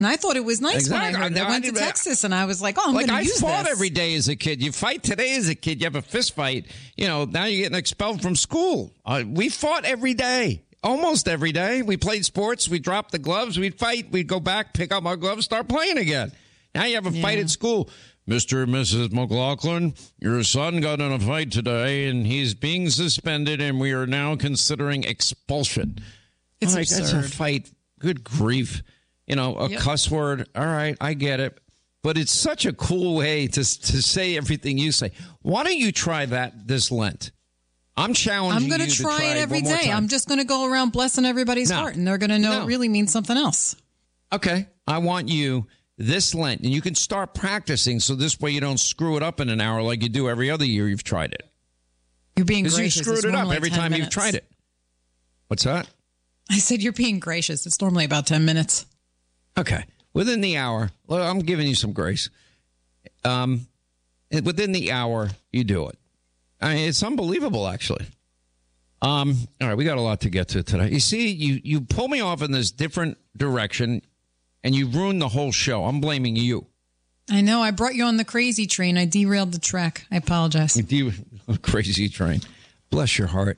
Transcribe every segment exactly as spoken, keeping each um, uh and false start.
And I thought it was nice Exactly. when I heard that. I went to Texas and I was like, oh, I'm like going to I use fought this. every day as a kid. You fight today as a kid. You have a fist fight. You know, now you're getting expelled from school. Uh, we fought every day, almost every day. We played sports. We dropped the gloves. We'd fight. We'd go back, pick up our gloves, start playing again. Now you have a yeah. fight at school. Mister and Missus McLaughlin, your son got in a fight today, and he's being suspended, and we are now considering expulsion. It's like, absurd. That's a fight. Good grief. You know, a yep. cuss word. All right, I get it. But it's such a cool way to to say everything you say. Why don't you try that this Lent? I'm challenging you I'm going to try it every day. Time. I'm just going to go around blessing everybody's no. heart, and they're going to know no. it really means something else. Okay. I want you this Lent, and you can start practicing so this way you don't screw it up in an hour like you do every other year you've tried it. You're being gracious. You screwed it's it up every time minutes. you've tried it. What's that? I said you're being gracious. It's normally about ten minutes. Okay. Within the hour, well, I'm giving you some grace. Um, within the hour, you do it. I mean, it's unbelievable, actually. Um, all right, we got a lot to get to today. You see, you, you pull me off in this different direction, and you ruined the whole show. I'm blaming you. I know. I brought you on the crazy train. I derailed the track. I apologize. You crazy train. Bless your heart.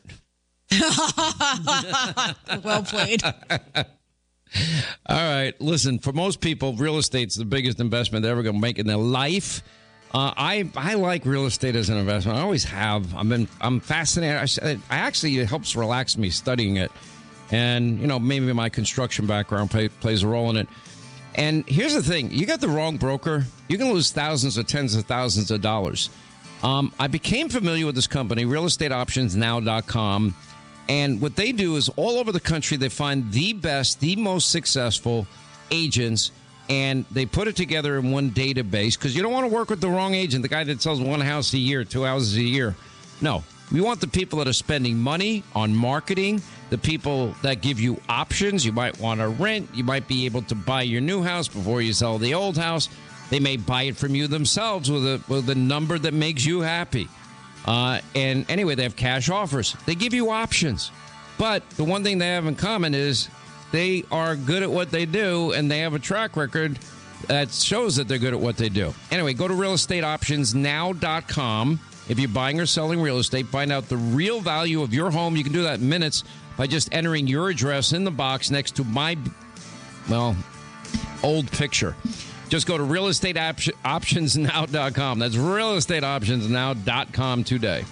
Well played. All right. Listen, for most people, real estate's the biggest investment they're ever going to make in their life. Uh, I I like real estate as an investment. I always have. I've been I'm fascinated. I, I actually it helps relax me studying it, and you know maybe my construction background play, plays a role in it. And here's the thing: you got the wrong broker, you can lose thousands or tens of thousands of dollars. Um, I became familiar with this company, real estate options now dot com. And what they do is all over the country, they find the best, the most successful agents, and they put it together in one database because you don't want to work with the wrong agent, the guy that sells one house a year, two houses a year. No, we want the people that are spending money on marketing, the people that give you options. You might want to rent. You might be able to buy your new house before you sell the old house. They may buy it from you themselves with a, with a number that makes you happy. Uh, and anyway, they have cash offers. They give you options. But the one thing they have in common is they are good at what they do, and they have a track record that shows that they're good at what they do. Anyway, go to real estate options now dot com. If you're buying or selling real estate, find out the real value of your home. You can do that in minutes by just entering your address in the box next to my, well, old picture. Just go to real estate options now dot com. That's real estate options now dot com today.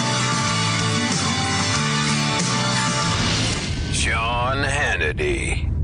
Sean Hannity.